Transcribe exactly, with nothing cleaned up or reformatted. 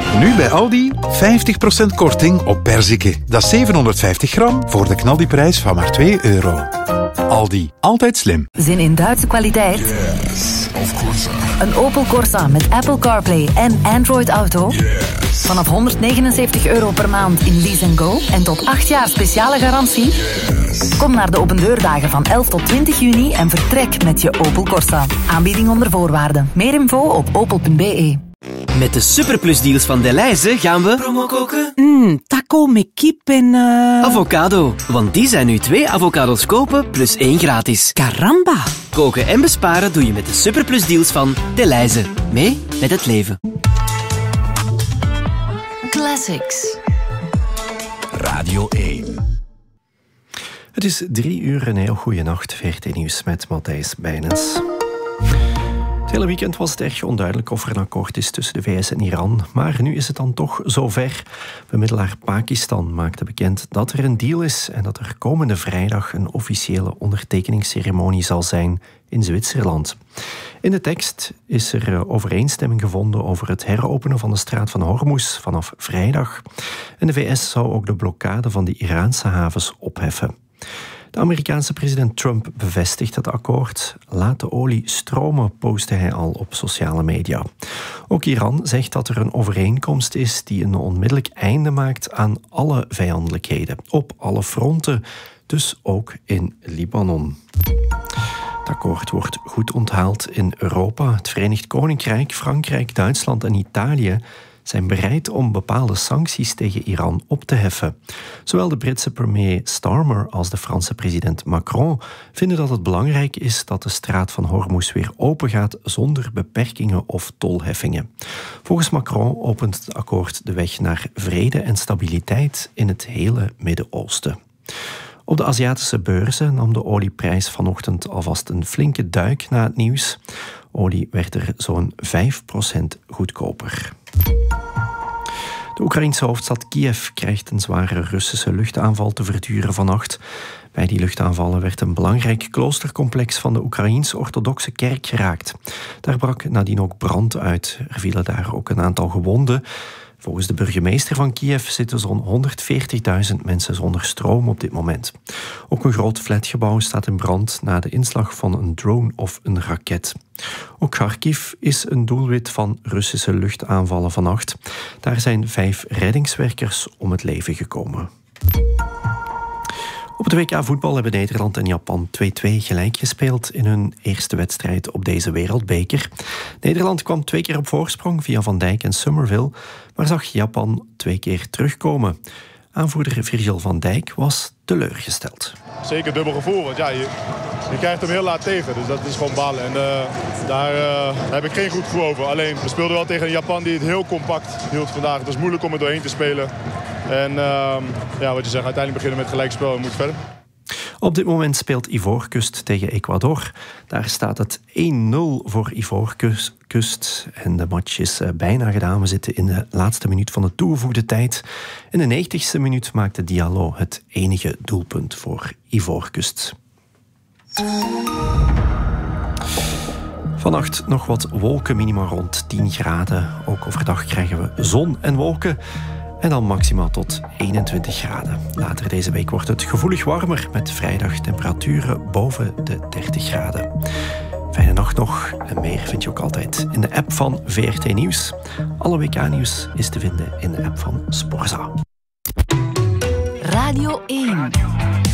Nu bij Aldi vijftig procent korting op perziken. Dat is zevenhonderdvijftig gram voor de knaldiprijs van maar twee euro. Aldi, altijd slim. Zin in Duitse kwaliteit? Yes, of course. Een Opel Corsa met Apple CarPlay en Android Auto? Yes. Vanaf honderdnegenenzeventig euro per maand in Lease and Go en tot acht jaar speciale garantie? Yes. Kom naar de opendeurdagen van elf tot twintig juni en vertrek met je Opel Corsa. Aanbieding onder voorwaarden. Meer info op opel punt b e. Met de superplusdeals van Delhaize gaan we promo koken. Mm, taco met kip en... Uh... Avocado. Want die zijn nu twee avocados kopen plus één gratis. Caramba. Koken en besparen doe je met de superplusdeals van Delhaize. Mee met het leven. Classics. Radio één. Het is drie uur, een heel goede nacht. V R T Nieuws met Matthijs Bijnens. Het hele weekend was het erg onduidelijk of er een akkoord is tussen de V S en Iran. Maar nu is het dan toch zover. Bemiddelaar Pakistan maakte bekend dat er een deal is en dat er komende vrijdag een officiële ondertekeningsceremonie zal zijn in Zwitserland. In de tekst is er overeenstemming gevonden over het heropenen van de straat van Hormuz vanaf vrijdag. En de V S zou ook de blokkade van de Iraanse havens opheffen. De Amerikaanse president Trump bevestigt het akkoord. Laat de olie stromen, postte hij al op sociale media. Ook Iran zegt dat er een overeenkomst is die een onmiddellijk einde maakt aan alle vijandelijkheden. Op alle fronten, dus ook in Libanon. Het akkoord wordt goed onthaald in Europa. Het Verenigd Koninkrijk, Frankrijk, Duitsland en Italië zijn bereid om bepaalde sancties tegen Iran op te heffen. Zowel de Britse premier Starmer als de Franse president Macron vinden dat het belangrijk is dat de straat van Hormuz weer open gaat zonder beperkingen of tolheffingen. Volgens Macron opent het akkoord de weg naar vrede en stabiliteit in het hele Midden-Oosten. Op de Aziatische beurzen nam de olieprijs vanochtend alvast een flinke duik na het nieuws. Olie werd er zo'n vijf procent goedkoper. De Oekraïense hoofdstad Kiev krijgt een zware Russische luchtaanval te verduren vannacht. Bij die luchtaanvallen werd een belangrijk kloostercomplex van de Oekraïens-orthodoxe kerk geraakt. Daar brak nadien ook brand uit. Er vielen daar ook een aantal gewonden. Volgens de burgemeester van Kiev zitten zo'n honderdveertigduizend mensen zonder stroom op dit moment. Ook een groot flatgebouw staat in brand na de inslag van een drone of een raket. Ook Kharkiv is een doelwit van Russische luchtaanvallen vannacht. Daar zijn vijf reddingswerkers om het leven gekomen. Op het W K voetbal hebben Nederland en Japan twee-twee gelijk gespeeld in hun eerste wedstrijd op deze wereldbeker. Nederland kwam twee keer op voorsprong via Van Dijk en Somerville, maar zag Japan twee keer terugkomen. Aanvoerder Virgil van Dijk was teleurgesteld. Zeker dubbel gevoel, want ja, je, je krijgt hem heel laat tegen, dus dat is gewoon balen. En uh, daar uh, heb ik geen goed gevoel over. Alleen, we speelden wel tegen een Japan die het heel compact hield vandaag. Het was moeilijk om er doorheen te spelen. En uh, ja, wat je zegt, uiteindelijk beginnen met gelijkspel en moet verder. Op dit moment speelt Ivoorkust tegen Ecuador. Daar staat het één nul voor Ivoorkust. En de match is bijna gedaan. We zitten in de laatste minuut van de toegevoegde tijd. In de negentigste minuut maakte Diallo het enige doelpunt voor Ivoorkust. Vannacht nog wat wolken, minimaal rond tien graden. Ook overdag krijgen we zon en wolken. En dan maximaal tot eenentwintig graden. Later deze week wordt het gevoelig warmer met vrijdag temperaturen boven de dertig graden. Fijne nacht nog en meer vind je ook altijd in de app van V R T Nieuws. Alle W K-nieuws is te vinden in de app van Sporza. Radio één.